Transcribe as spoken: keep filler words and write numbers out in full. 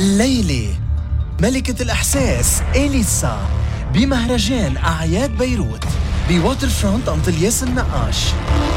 ليلي ملكة الإحساس إليسا بمهرجان أعياد بيروت بواتر فرونت أنطلياس النقاش.